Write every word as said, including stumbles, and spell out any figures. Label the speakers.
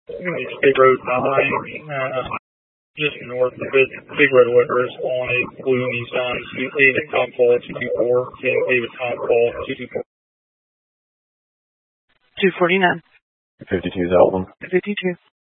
Speaker 1: Big Road behind, uh, just north of it. Big Red Whippers on a blue Nissan David Tom Paul two two four, David Tom Paul two two four.
Speaker 2: two forty-nine.
Speaker 3: fifty-two is Elton.
Speaker 2: fifty-two.